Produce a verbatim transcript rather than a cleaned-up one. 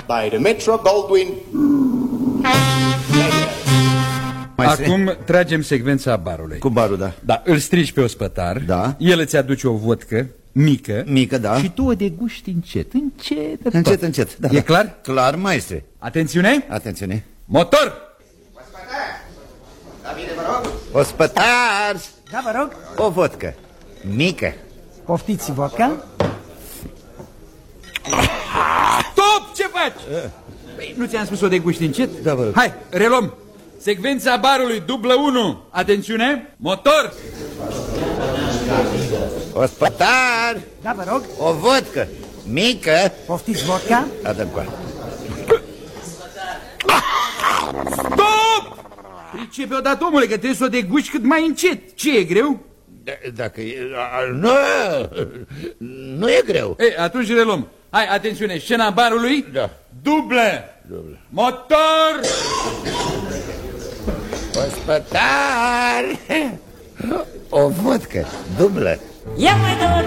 by the Metro-Goldwyn. Acum tragem secvența barului. Cu barul, da. Da, îl strici pe ospătar. Da. El îți aduce o vodcă mică. Mică, da. Și tu o deguști încet, încet. Încet, încet, da. E clar? Clar, maestre. Atențiune. Atențiune. Motor. Ospătar. Da, vă rog. O vodcă mică. Poftiți vodka. Stop! Ce faci? Păi, nu ți-am spus o deguști încet? Da, vă rog. Hai, reluăm. Secvența barului, dublă unu. Atențiune. Motor. Ospătar. Da, vă rog. O vodcă mică. Poftiți vodka. Adă-mi cu aia. Stop! Pricepe odată, omule, că trebuie să o deguști cât mai încet. Ce e greu? Dacă e... Nu, nu e greu. Ei, atunci reluăm. Hai, atențiune, scena barului. Da. Dublă. Dublă. Motor. Ospătar. O vodcă dublă. Ia mai dă